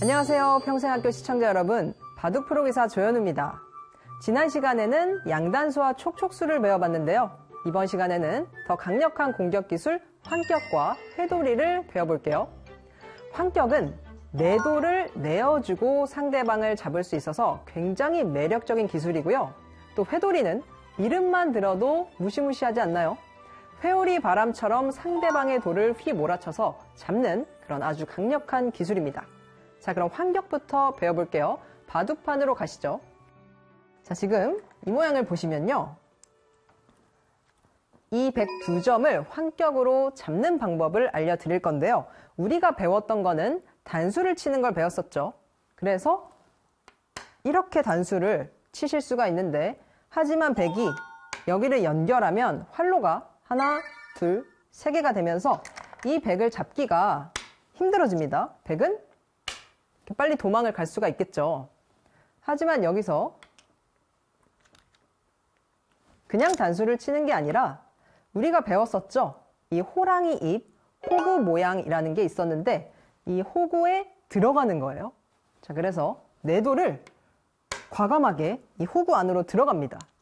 안녕하세요. 평생학교 시청자 여러분, 바둑 프로기사 조현우입니다. 지난 시간에는 양단수와 촉촉수를 배워봤는데요. 이번 시간에는 더 강력한 공격 기술 환격과 회돌이를 배워볼게요. 환격은 내도를 내어주고 상대방을 잡을 수 있어서 굉장히 매력적인 기술이고요. 또 회돌이는 이름만 들어도 무시무시하지 않나요? 회오리 바람처럼 상대방의 돌을 휘몰아쳐서 잡는 그런 아주 강력한 기술입니다. 자, 그럼 환격부터 배워볼게요. 바둑판으로 가시죠. 자, 지금 이 모양을 보시면요. 이 102점을 환격으로 잡는 방법을 알려드릴 건데요. 우리가 배웠던 거는 단수를 치는 걸 배웠었죠. 그래서 이렇게 단수를 치실 수가 있는데, 하지만 100이 여기를 연결하면 활로가 하나, 둘, 세 개가 되면서 이 100을 잡기가 힘들어집니다. 100은 빨리 도망을 갈 수가 있겠죠. 하지만 여기서 그냥 단수를 치는 게 아니라 우리가 배웠었죠. 이 호랑이 입, 호구 모양이라는 게 있었는데 이 호구에 들어가는 거예요. 자, 그래서 내도를 과감하게 이 호구 안으로 들어갑니다.